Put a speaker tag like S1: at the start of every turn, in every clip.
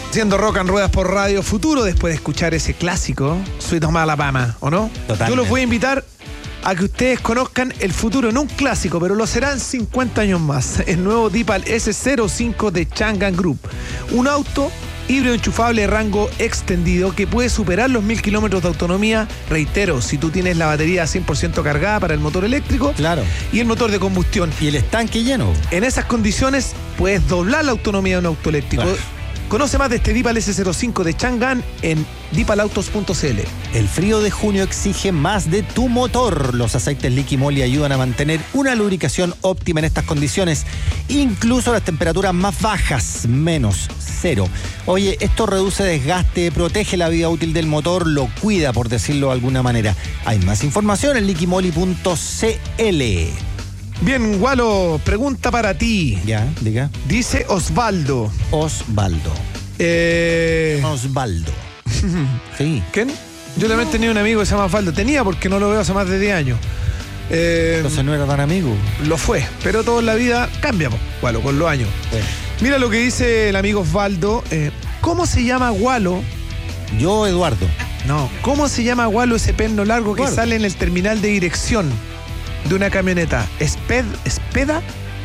S1: Siendo Rock and Ruedas por Radio Futuro, después de escuchar ese clásico, Sweet Home Alabama, ¿o no?
S2: Totalmente.
S1: Yo los voy a invitar a que ustedes conozcan el futuro, no un clásico, pero lo serán 50 años más. El nuevo Deepal S05 de Changan Group. Un auto híbrido enchufable de rango extendido que puede superar los 1000 kilómetros de autonomía. Reitero, si tú tienes la batería 100% cargada para el motor eléctrico,
S2: Claro.
S1: y el motor de combustión.
S2: Y el estanque lleno.
S1: En esas condiciones puedes doblar la autonomía de un auto eléctrico.
S2: Claro.
S1: Conoce más de este Deepal S05 de Changan en deepalautos.cl.
S2: El frío de junio exige más de tu motor. Los aceites Liqui Moly ayudan a mantener una lubricación óptima en estas condiciones, incluso las temperaturas más bajas, menos 0. Oye, esto reduce desgaste, protege la vida útil del motor, lo cuida, por decirlo de alguna manera. Hay más información en liquimoly.cl.
S1: Bien, Walo, pregunta para ti.
S2: Ya, diga.
S1: Dice Osvaldo.
S2: Osvaldo. Osvaldo. Sí.
S1: ¿Quién? Yo también tenía un amigo que se llama Osvaldo. Tenía porque no lo veo hace más de 10 años.
S2: Entonces no era tan amigo.
S1: Lo fue, pero toda la vida cambia, Walo, con los años.
S2: Bueno.
S1: Mira lo que dice el amigo Osvaldo. ¿Cómo se llama Walo?
S2: Yo, Eduardo.
S1: No. ¿Cómo se llama Walo ese perno largo que
S2: Eduardo.
S1: sale en el terminal de dirección de una camioneta? ¿Espeda? ¿Espeda?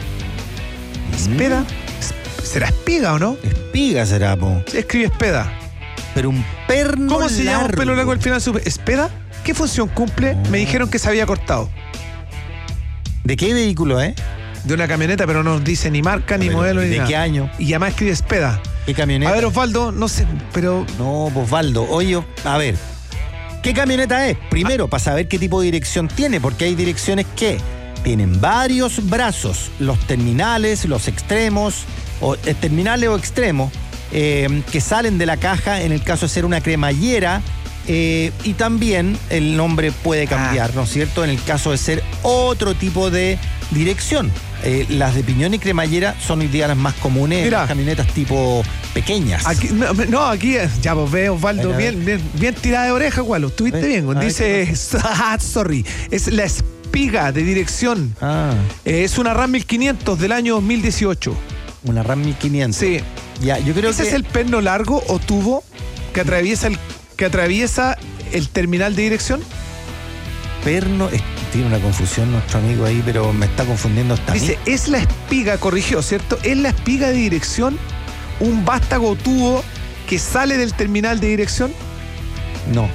S1: ¿Será espiga o no?
S2: Espiga será, po.
S1: Se escribe espeda.
S2: Pero un perno
S1: ¿Cómo se llama un
S2: largo.
S1: pelo largo al final? ¿Espeda? ¿Qué función cumple? Me dijeron que se había cortado.
S2: ¿De qué vehículo,
S1: De una camioneta, pero no dice ni marca, ni modelo, ni
S2: ¿De
S1: nada.
S2: qué año?
S1: Y además escribe espeda.
S2: ¿Qué camioneta?
S1: A ver, Osvaldo, no sé, pero...
S2: No, pues Osvaldo, oye, a ver, ¿qué camioneta es? Primero, para saber qué tipo de dirección tiene, porque hay direcciones que tienen varios brazos, los terminales, los extremos, o terminales o extremos, que salen de la caja en el caso de ser una cremallera, y también el nombre puede cambiar, ¿no es cierto? En el caso de ser otro tipo de dirección. Las de piñón y cremallera son hoy día las más comunes en
S1: Mira.
S2: las camionetas tipo pequeñas.
S1: Aquí, aquí ya vos ves, Osvaldo,
S2: Bueno,
S1: bien tirada de oreja, Walo. Estuviste
S2: Ven,
S1: bien.
S2: a ver,
S1: Dice, sorry, es la espiga de dirección.
S2: Ah,
S1: Es una RAM 1500 del año 2018.
S2: una RAM 1500.
S1: Sí.
S2: Ya, yo creo
S1: ¿Ese
S2: que
S1: es el perno largo o tubo que atraviesa el terminal de dirección?
S2: perno tiene una confusión nuestro amigo ahí, pero me está confundiendo hasta
S1: Dice,
S2: mí.
S1: es la espiga, corrigió, ¿cierto? Es la espiga de dirección un vástago tubo que sale del terminal de dirección.
S2: No.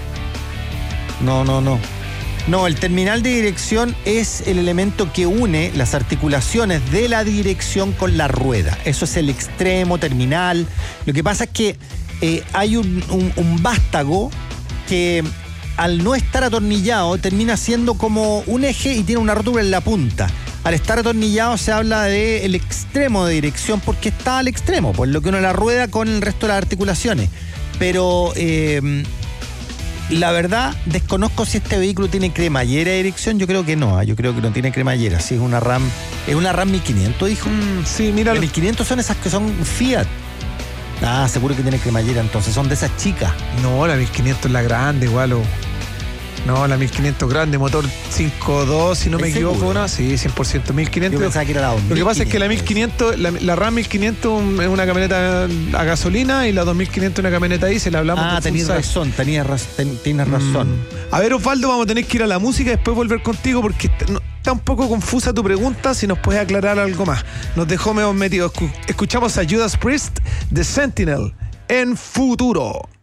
S2: No, el terminal de dirección es el elemento que une las articulaciones de la dirección con la rueda. Eso es el extremo terminal. Lo que pasa es que hay un vástago que al no estar atornillado termina siendo como un eje y tiene una rótula en la punta. Al estar atornillado se habla del extremo de dirección porque está al extremo, pues lo que une la rueda con el resto de las articulaciones. Pero la verdad, desconozco si este vehículo tiene cremallera de dirección. Yo creo que no, yo creo que no tiene cremallera. Sí, es una RAM 1500, dijo.
S1: Sí, mira.
S2: Las 1500 son esas que son Fiat. Ah, seguro que tiene cremallera, entonces son de esas chicas.
S1: No, la 1500 es la grande, Walo. No, la 1500 grande, motor 5.2, si no me equivoco,
S2: seguro?
S1: ¿no? Sí, 100%, 1500.
S2: Yo pensaba que era la 2500.
S1: Lo que pasa es que la 1500, la RAM 1500 es una camioneta a gasolina y la 2500 es una camioneta diésel. Hablamos de
S2: Tenías
S1: full size.
S2: razón, tienes razón.
S1: A ver, Osvaldo, vamos a tener que ir a la música y después volver contigo porque está un poco confusa tu pregunta. Si nos puedes aclarar algo más. Nos dejó medio metidos. Escuchamos a Judas Priest, The Sentinel, en Futuro.